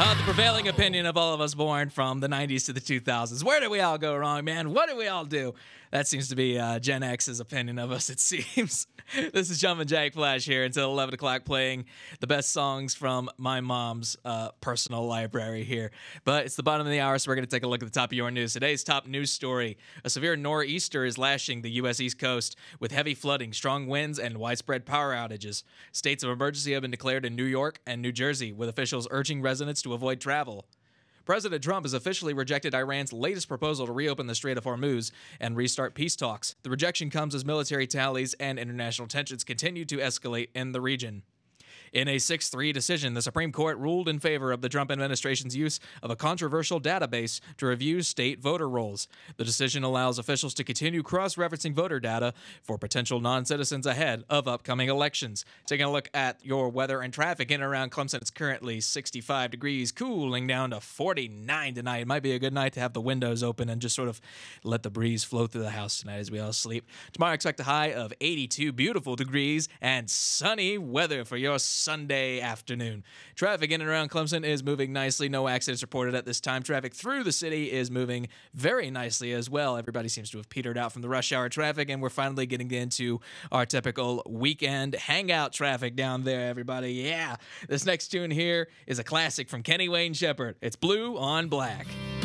The prevailing opinion of all of us born from the 90s to the 2000s. Where did we all go wrong, man? What did we all do? That seems to be Gen X's opinion of us, it seems. This is Jumpin' Jack Flash here until 11 o'clock playing the best songs from my mom's personal library here. But it's the bottom of the hour, so we're going to take a look at the top of your news. Today's top news story: a severe nor'easter is lashing the U.S. East Coast with heavy flooding, strong winds, and widespread power outages. States of emergency have been declared in New York and New Jersey, with officials urging residents to avoid travel. President Trump has officially rejected Iran's latest proposal to reopen the Strait of Hormuz and restart peace talks. The rejection comes as military tallies and international tensions continue to escalate in the region. In a 6-3 decision, the Supreme Court ruled in favor of the Trump administration's use of a controversial database to review state voter rolls. The decision allows officials to continue cross-referencing voter data for potential non-citizens ahead of upcoming elections. Taking a look at your weather and traffic in and around Clemson, it's currently 65 degrees, cooling down to 49 tonight. It might be a good night to have the windows open and just sort of let the breeze flow through the house tonight as we all sleep. Tomorrow, expect a high of 82 beautiful degrees and sunny weather for your Sunday afternoon. Traffic in and around Clemson is moving nicely. No accidents reported at this time. Traffic through the city is moving very nicely as well. Everybody seems to have petered out from the rush hour traffic, and we're finally getting into our typical weekend hangout traffic down there, everybody. Yeah. This next tune here is a classic from Kenny Wayne Shepherd. It's Blue on Black.